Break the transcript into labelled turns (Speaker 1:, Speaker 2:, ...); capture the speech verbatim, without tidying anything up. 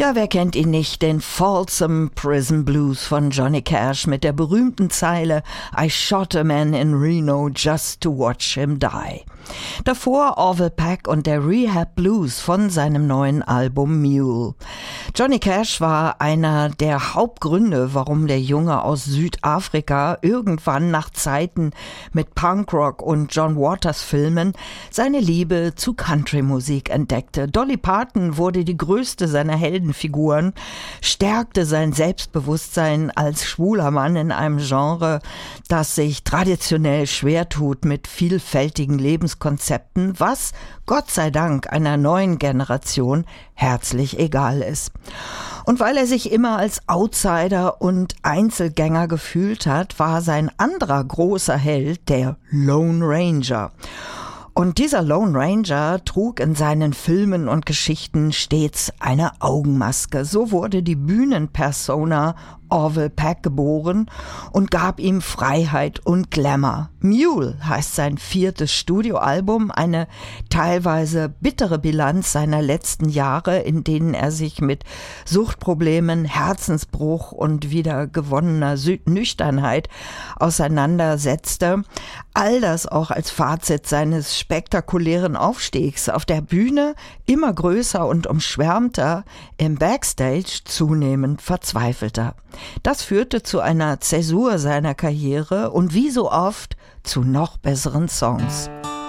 Speaker 1: Ja, wer kennt ihn nicht, den Folsom Prison Blues von Johnny Cash mit der berühmten Zeile I shot a man in Reno just to watch him die. Davor Orville Peck und der Rehab Blues von seinem neuen Album Mule. Johnny Cash war einer der Hauptgründe, warum der Junge aus Südafrika irgendwann nach Zeiten mit Punkrock und John Waters Filmen seine Liebe zu Country-Musik entdeckte. Dolly Parton wurde die größte seiner Heldenfiguren, stärkte sein Selbstbewusstsein als schwuler Mann in einem Genre, das sich traditionell schwer tut mit vielfältigen Lebenskonzepten, was Gott sei Dank einer neuen Generation herzlich egal ist. Und weil er sich immer als Outsider und Einzelgänger gefühlt hat, war sein anderer großer Held der Lone Ranger. Und dieser Lone Ranger trug in seinen Filmen und Geschichten stets eine Augenmaske. So wurde die Bühnenpersona Orville Peck geboren und gab ihm Freiheit und Glamour. Mule heißt sein viertes Studioalbum, eine teilweise bittere Bilanz seiner letzten Jahre, in denen er sich mit Suchtproblemen, Herzensbruch und wiedergewonnener Nüchternheit auseinandersetzte. All das auch als Fazit seines spektakulären Aufstiegs. Auf der Bühne immer größer und umschwärmter, im Backstage zunehmend verzweifelter. Das führte zu einer Zäsur seiner Karriere und wie so oft zu noch besseren Songs.